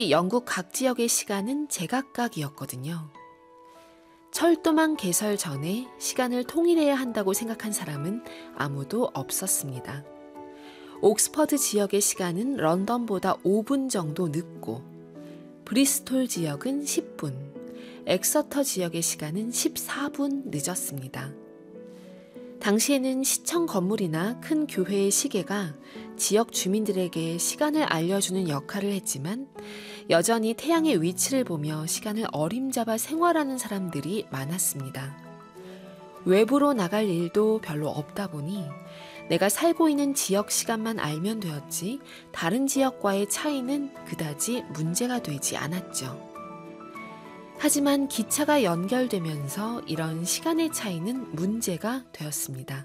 영국 각 지역의 시간은 제각각이었거든요. 철도망 개설 전에 시간을 통일해야 한다고 생각한 사람은 아무도 없었습니다. 옥스퍼드 지역의 시간은 런던보다 5분 정도 늦고, 브리스톨 지역은 10분, 엑서터 지역의 시간은 14분 늦었습니다. 당시에는 시청 건물이나 큰 교회의 시계가 지역 주민들에게 시간을 알려주는 역할을 했지만 여전히 태양의 위치를 보며 시간을 어림잡아 생활하는 사람들이 많았습니다. 외부로 나갈 일도 별로 없다 보니 내가 살고 있는 지역 시간만 알면 되었지 다른 지역과의 차이는 그다지 문제가 되지 않았죠. 하지만 기차가 연결되면서 이런 시간의 차이는 문제가 되었습니다.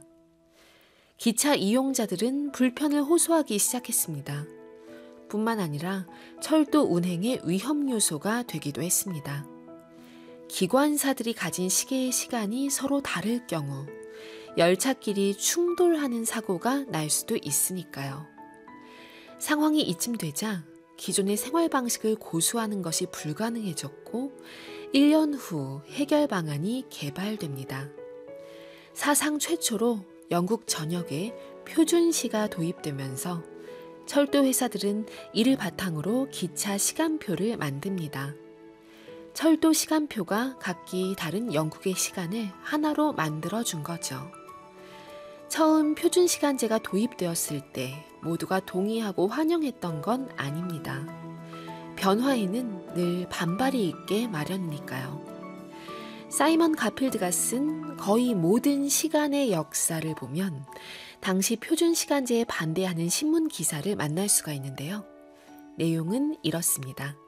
기차 이용자들은 불편을 호소하기 시작했습니다. 뿐만 아니라 철도 운행의 위험 요소가 되기도 했습니다. 기관사들이 가진 시계의 시간이 서로 다를 경우 열차끼리 충돌하는 사고가 날 수도 있으니까요. 상황이 이쯤 되자 기존의 생활 방식을 고수하는 것이 불가능해졌고 1년 후 해결 방안이 개발됩니다. 사상 최초로 영국 전역에 표준시가 도입되면서 철도 회사들은 이를 바탕으로 기차 시간표를 만듭니다. 철도 시간표가 각기 다른 영국의 시간을 하나로 만들어준 거죠. 처음 표준시간제가 도입되었을 때 모두가 동의하고 환영했던 건 아닙니다. 변화에는 늘 반발이 있게 마련이니까요. 사이먼 가필드가 쓴 거의 모든 시간의 역사를 보면 당시 표준시간제에 반대하는 신문 기사를 만날 수가 있는데요. 내용은 이렇습니다.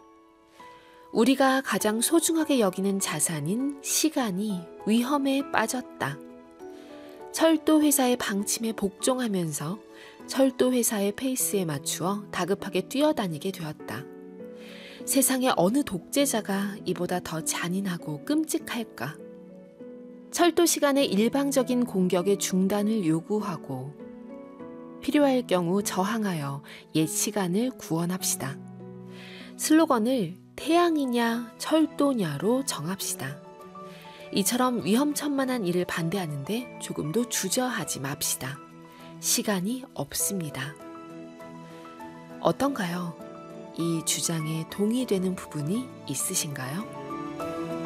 우리가 가장 소중하게 여기는 자산인 시간이 위험에 빠졌다. 철도 회사의 방침에 복종하면서 철도 회사의 페이스에 맞추어 다급하게 뛰어다니게 되었다. 세상에 어느 독재자가 이보다 더 잔인하고 끔찍할까? 철도 시간의 일방적인 공격의 중단을 요구하고 필요할 경우 저항하여 옛 시간을 구원합시다. 슬로건을 태양이냐 철도냐로 정합시다. 이처럼 위험천만한 일을 반대하는데 조금도 주저하지 맙시다. 시간이 없습니다. 어떤가요? 이 주장에 동의되는 부분이 있으신가요?